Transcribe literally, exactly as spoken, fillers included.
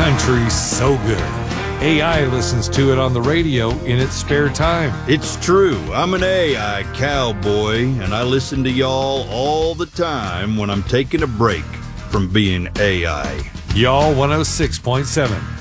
Country's so good. A I listens to it on the radio in its spare time. It's true. I'm an A I cowboy, and I listen to y'all all the time when I'm taking a break from being A I. Y'all one oh six point seven.